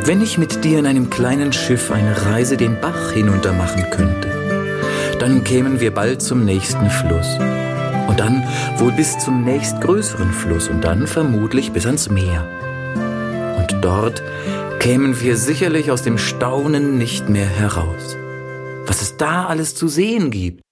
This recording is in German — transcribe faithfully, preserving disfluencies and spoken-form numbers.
Wenn ich mit dir in einem kleinen Schiff eine Reise den Bach hinunter machen könnte, dann kämen wir bald zum nächsten Fluss. Und dann wohl bis zum nächstgrößeren Fluss und dann vermutlich bis ans Meer. Und dort kämen wir sicherlich aus dem Staunen nicht mehr heraus. Was es da alles zu sehen gibt.